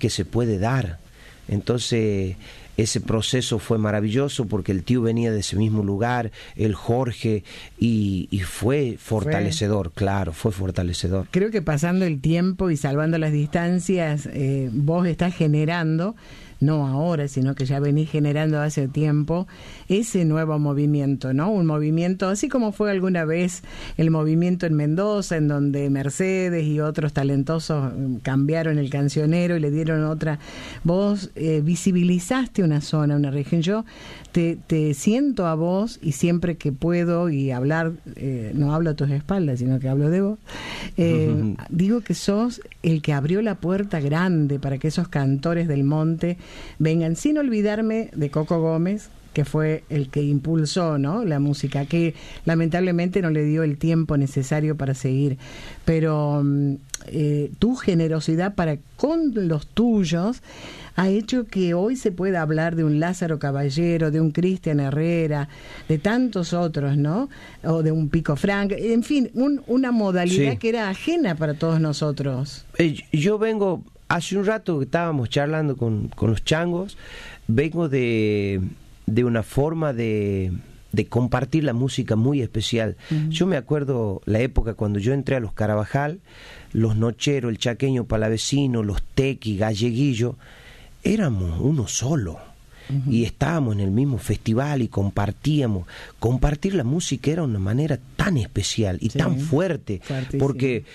que se puede dar. Entonces ese proceso fue maravilloso porque el tío venía de ese mismo lugar, el Jorge, y fue fortalecedor, claro, fue fortalecedor. Creo que pasando el tiempo y salvando las distancias, vos estás generando, no ahora, sino que ya venís generando hace tiempo, ese nuevo movimiento, ¿no? Un movimiento, así como fue alguna vez el movimiento en Mendoza, en donde Mercedes y otros talentosos cambiaron el cancionero y le dieron otra. Vos visibilizaste una zona, una región. Yo te siento a vos, y siempre que puedo y hablar, no hablo a tus espaldas, sino que hablo de vos, digo que sos el que abrió la puerta grande para que esos cantores del monte vengan, sin olvidarme de Coco Gómez, que fue el que impulsó, ¿no?, la música, que lamentablemente no le dio el tiempo necesario para seguir, pero tu generosidad para con los tuyos ha hecho que hoy se pueda hablar de un Lázaro Caballero, de un Cristian Herrera, de tantos otros, ¿no?, o de un Pico Frank, en fin, una modalidad que era ajena para todos nosotros. Yo vengo, hace un rato que estábamos charlando con los changos, vengo de una forma de compartir la música muy especial. Yo me acuerdo la época cuando yo entré a los Carabajal, los Nocheros, el Chaqueño Palavecino, los Tequi, Galleguillo, éramos uno solo. Y estábamos en el mismo festival y compartíamos. Compartir la música era una manera tan especial y tan fuerte, porque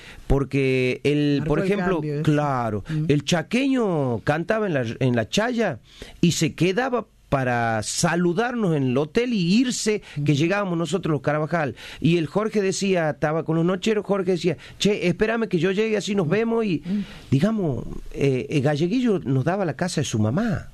por ejemplo, cambio, claro, el chaqueño cantaba en la chaya y se quedaba para saludarnos en el hotel y irse, que llegábamos nosotros los Carabajal, y el Jorge decía, estaba con los Nocheros, Jorge decía, che, espérame que yo llegue, así nos vemos, y digamos, el Galleguillo nos daba la casa de su mamá.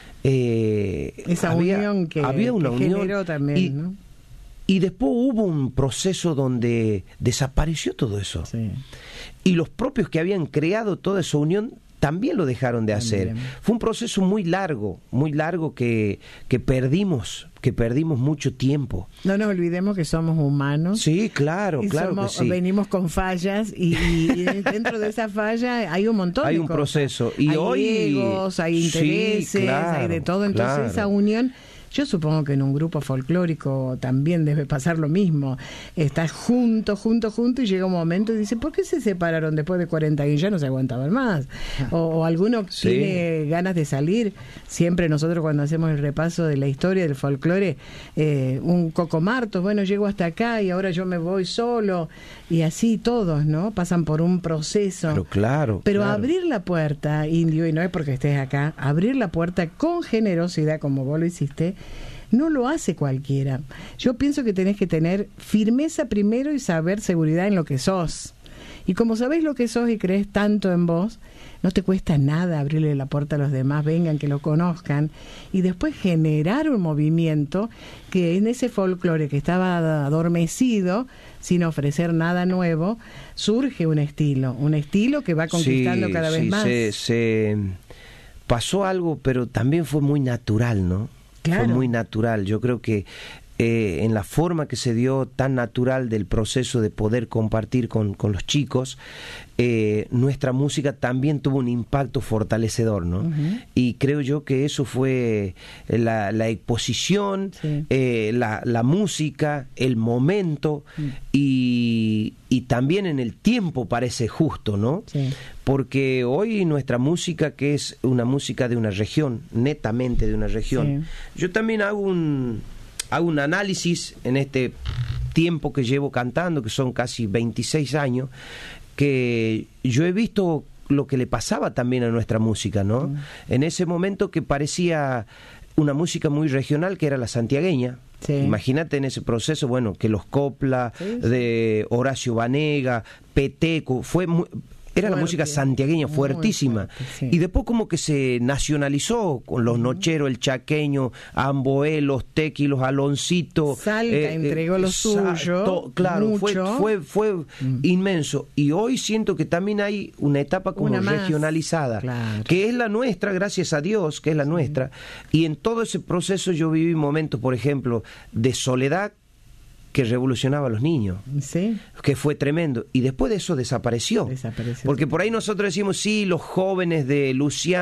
Esa unión que había una unión generó también, ¿no? Y después hubo un proceso donde desapareció todo eso, y los propios que habían creado toda esa unión también lo dejaron de hacer. Fue un proceso muy largo que perdimos mucho tiempo. No nos olvidemos que somos humanos. Sí, claro que sí. Venimos con fallas y dentro de esa falla hay un montón de cosas. Hay un proceso. Y hay hoy egos, hay intereses, hay de todo. Entonces esa unión... Yo supongo que en un grupo folclórico también debe pasar lo mismo. Estás junto, y llega un momento y dice, ¿por qué se separaron después de 40 años? Ya no se aguantaban más. O alguno tiene ganas de salir. Siempre nosotros cuando hacemos el repaso de la historia del folclore, un Coco Martos, bueno, llego hasta acá y ahora yo me voy solo. Y así todos, ¿no? Pasan por un proceso. Pero abrir la puerta, Indio, y no es porque estés acá, abrir la puerta con generosidad, como vos lo hiciste, no lo hace cualquiera. Yo pienso que tenés que tener firmeza primero y saber seguridad en lo que sos. Y como sabés lo que sos y crees tanto en vos, no te cuesta nada abrirle la puerta a los demás, vengan, que lo conozcan, y después generar un movimiento que en ese folclore que estaba adormecido, sin ofrecer nada nuevo, surge un estilo que va conquistando cada vez más. Se pasó algo, pero también fue muy natural, ¿no? Fue muy natural. Yo creo que en la forma que se dio tan natural del proceso de poder compartir con los chicos, nuestra música también tuvo un impacto fortalecedor, ¿no? Y creo yo que eso fue la exposición, la música, el momento, y también en el tiempo parece justo, ¿no? Porque hoy nuestra música, que es una música de una región, netamente de una región, yo también hago un análisis en este tiempo que llevo cantando, que son casi 26 años, que yo he visto lo que le pasaba también a nuestra música, ¿no? En ese momento que parecía una música muy regional, que era la santiagueña. Imagínate en ese proceso, bueno, que los copla de Horacio Banega, Peteco, era la música santiagueña fuertísima, y después como que se nacionalizó con los Nocheros, el Chaqueño, Amboé, los Tequi, los Aloncito. Salta entregó lo suyo, fue inmenso, y hoy siento que también hay una etapa como regionalizada, que es la nuestra, gracias a Dios, que es la nuestra, y en todo ese proceso yo viví momentos, por ejemplo, de soledad, que revolucionaba a los niños, que fue tremendo, y después de eso desapareció. Porque por ahí nosotros decimos, sí, los jóvenes de Luciano